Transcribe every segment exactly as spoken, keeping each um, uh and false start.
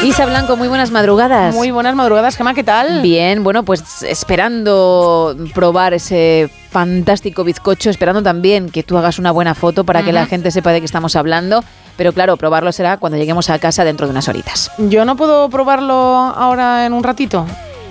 Isa Blanco, muy buenas madrugadas. Muy buenas madrugadas, Gemma, ¿qué tal? Bien, bueno, pues esperando probar ese fantástico bizcocho, esperando también que tú hagas una buena foto para uh-huh. que la gente sepa de qué estamos hablando, pero claro, probarlo será cuando lleguemos a casa dentro de unas horitas. ¿Yo no puedo probarlo ahora en un ratito?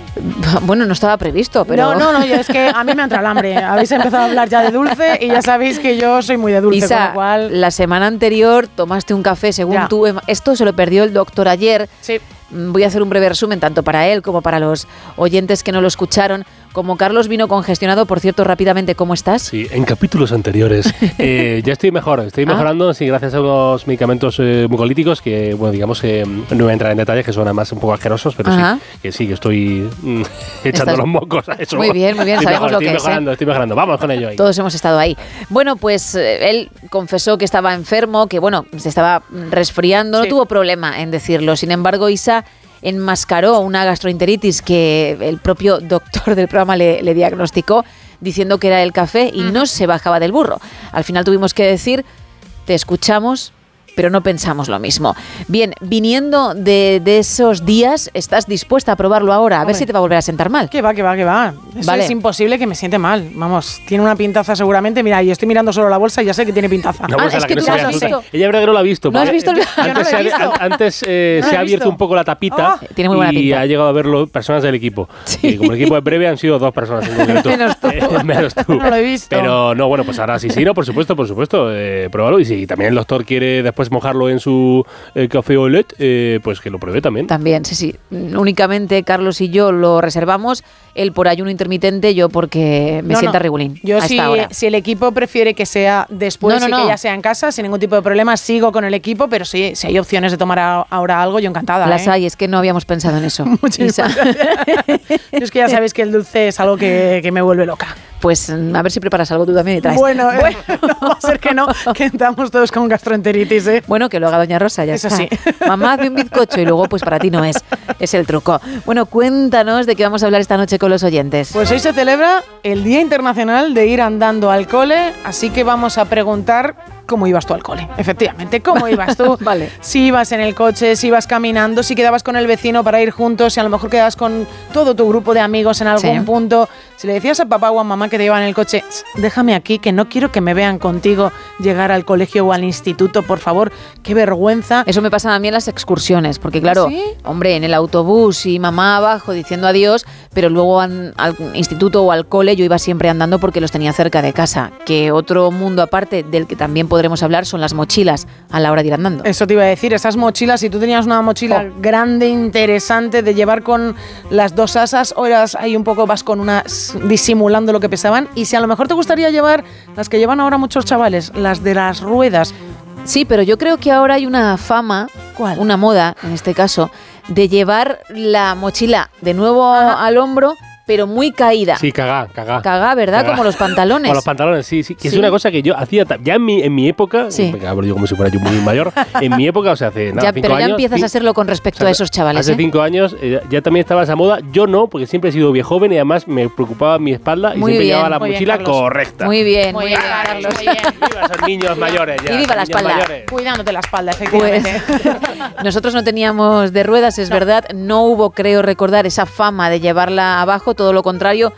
Bueno, no estaba previsto, pero... No, no, no, es que a mí me entra el hambre. Habéis empezado a hablar ya de dulce y ya sabéis que yo soy muy de dulce, Isa, con lo cual... la semana anterior tomaste un café, según ya. tú. Esto se lo perdió el doctor ayer. Sí. Voy a hacer un breve resumen, tanto para él como para los oyentes que no lo escucharon. Como Carlos vino congestionado, por cierto, rápidamente, ¿cómo estás? Sí, en capítulos anteriores. eh, ya estoy mejor, estoy mejorando, ah. sí, gracias a unos medicamentos eh, mucolíticos que, bueno, digamos que no voy a entrar en detalles, que son además un poco asquerosos, pero Ajá. sí, que sí, que estoy mm, echando ¿Estás? los mocos a eso. Muy bien, muy bien, estoy sabemos mejor, lo estoy que mejorando, es. ¿eh? Estoy mejorando, vamos con ello ahí. Todos hemos estado ahí. Bueno, pues eh, él confesó que estaba enfermo, que bueno, se estaba resfriando, sí. no tuvo problema en decirlo. Sin embargo, Isa enmascaró una gastroenteritis que el propio doctor del programa le, le diagnosticó, diciendo que era el café y uh-huh. no se bajaba del burro. Al final tuvimos que decir, te escuchamos, pero no pensamos lo mismo. Bien, viniendo de, de esos días, ¿estás dispuesta a probarlo ahora? A Hombre. ver si te va a volver a sentar mal. Que va, que va, que va. Eso vale. es imposible que me siente mal. Vamos, tiene una pintaza seguramente. Mira, yo estoy mirando solo la bolsa y ya sé que tiene pintaza. Ah, es que, que tú no has visto. Ella verdad que no lo ha visto. ¿No has visto? Antes, yo no se, he visto. Ha, antes eh, no se ha abierto visto. un poco la tapita oh, tiene muy buena y pinta. ha llegado a verlo personas del equipo. Sí. Y como el equipo es breve han sido dos personas en concreto. Menos tú. Eh, menos tú. No lo he visto. Pero no, bueno, pues ahora sí, sí, no, por supuesto, por supuesto. Eh, pruébalo. Y si también el doctor quiere después mojarlo en su eh, café o let, eh, pues que lo pruebe también. También, sí, sí. Únicamente Carlos y yo lo reservamos. Él por ayuno intermitente, yo porque me no, sienta no. regulín. Yo a si, esta hora. si el equipo prefiere que sea después no, no, y no. que ya sea en casa, sin ningún tipo de problema, sigo con el equipo, pero sí, si hay opciones de tomar a, ahora algo, yo encantada. Las ¿eh? hay, es que no habíamos pensado en eso. Muchísimas Es que ya sabéis que el dulce es algo que, que me vuelve loca. Pues a ver si preparas algo tú también y traes. Bueno, bueno. Eh, no va a ser que no, que estamos todos con gastroenteritis, ¿eh? Bueno, que lo haga doña Rosa, ya Eso está. sí. Mamá, hazme un bizcocho y luego pues para ti no es. Es el truco. Bueno, cuéntanos de qué vamos a hablar esta noche con los oyentes. Pues hoy se celebra el Día Internacional de Ir Andando al Cole, así que vamos a preguntar cómo ibas tú al cole. Efectivamente, ¿cómo ibas tú? Vale. Si ibas en el coche, si ibas caminando, si quedabas con el vecino para ir juntos, si a lo mejor quedabas con todo tu grupo de amigos en algún sí. punto. Si le decías a papá o a mamá que te iban en el coche, déjame aquí, que no quiero que me vean contigo llegar al colegio o al instituto, por favor, qué vergüenza. Eso me pasa a mí en las excursiones, porque claro, ¿Sí? hombre, en el autobús y mamá abajo diciendo adiós, pero luego an, al instituto o al cole yo iba siempre andando porque los tenía cerca de casa. Que otro mundo aparte del que también podremos hablar son las mochilas a la hora de ir andando. Eso te iba a decir, esas mochilas, si tú tenías una mochila oh. grande, interesante, de llevar con las dos asas, o eras ahí un poco, vas con unas disimulando lo que pesaban, y si a lo mejor te gustaría llevar las que llevan ahora muchos chavales, las de las ruedas. Sí, pero yo creo que ahora hay una fama, ¿Cuál? una moda en este caso, de llevar la mochila de nuevo Ajá. al hombro, pero muy caída. Sí, cagá, cagá. Cagá, ¿verdad? Cagá. Como los pantalones. Como los pantalones, sí, sí. Que sí. es una cosa que yo hacía ya en mi, en mi época. Sí. Me hablo yo como si fuera yo muy mayor. En mi época, o sea, hace nada, ya, cinco pero ya años, empiezas cinco, a hacerlo con respecto o sea, a esos chavales. Hace ¿eh? cinco años eh, ya también estaba esa moda. Yo no, porque siempre he sido viejo joven y además me preocupaba mi espalda y muy siempre bien, llevaba la mochila bien, correcta. Muy bien, muy muy bien, bien, Carlos. Carlos. Muy bien. Viva esos niños mayores ya. Y viva la espalda. Mayores. Cuidándote la espalda, efectivamente. Pues, nosotros no teníamos de ruedas, es no. verdad. No hubo, creo recordar, esa fama de llevarla abajo, todo lo contrario,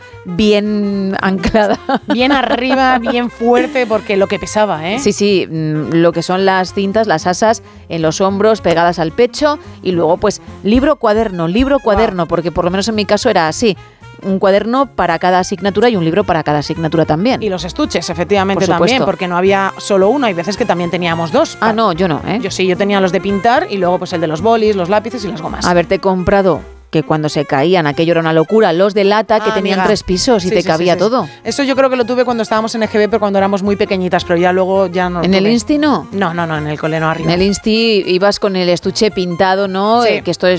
bien anclada. Bien arriba, bien fuerte, porque lo que pesaba, ¿eh? Sí, sí, lo que son las cintas, las asas en los hombros, pegadas al pecho, y luego pues libro, cuaderno, libro, cuaderno, wow. porque por lo menos en mi caso era así. Un cuaderno para cada asignatura y un libro para cada asignatura también. Y los estuches, efectivamente, por también, porque no había solo uno, hay veces que también teníamos dos. Ah, no, yo no, ¿eh? Yo sí, yo tenía los de pintar y luego pues el de los bolis, los lápices y las gomas. Haberte comprado, que cuando se caían, aquello era una locura, los de lata que ah, tenían amiga. tres pisos y sí, te sí, cabía sí, sí. todo. Eso yo creo que lo tuve cuando estábamos en E G B, pero cuando éramos muy pequeñitas, pero ya luego ya no lo ¿En tuve. el Insti no? No, no, no, en el cole no arriba. En el Insti ibas con el estuche pintado, ¿no? Sí. Eh, que esto es